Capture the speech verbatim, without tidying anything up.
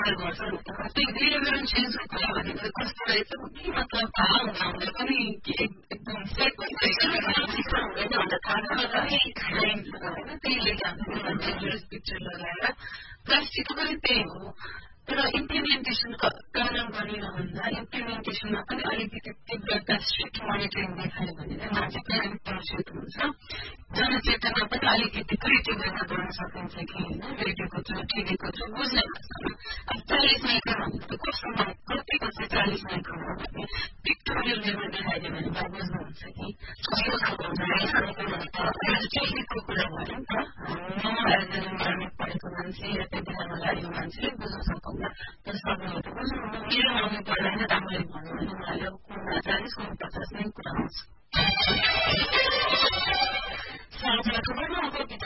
गर्छ नि त त्यही बिहेभियर चेन्ज भयो भने चाहिँ कस्तो रहेछ के मतलब थाहा हुँदा पनि एकदम सेट भइसकेको हुँदैन भन्दा थाहा नगर्दै खाइन्छ होइन त्यहीले हामीले डेन्जरस पिक्चर लगाएर प्लास्टिकको पनि त्यही हो तर इम्प्लिमेन्टेसन कारण गरिरहँदा इम्प्लिमेन्टेसनमा पनि अलिकति तीव्रता स्ट्रिक्ट मोनिटरिङ देखायो भने चाहिँ मान्छे पनि प्रभावित हुन्छ जनचेतना पनि अलिकति क्रिएटिभमा गर्न सकिन्छ कि होइन रेडियोको थ्रु टिभीको थ्रु बुझ्ने भाषामा अब चालिस माइक्रो भन्दा त कस्तो कतिको चाहिँ चालिस माइक्रो हो भने पिक्टोरियल लेभल देखाइदियो भने त बुझ्नुहुन्छ कि यो खालको टेक्निकको कुरा गऱ्यो नि त म एज एन इन्भाइरोमेन्ट पढेको मान्छे या त्यो बेलामा लागेको मान्छेले बुझ्न सक्दैन तर सक्नेले त बुझ्नु मेरो मम्मी पढ्दैन राम्ररी भन्नु भने उनीहरूले अब कुना चालिस कुना पचास नै कुरा आउँछ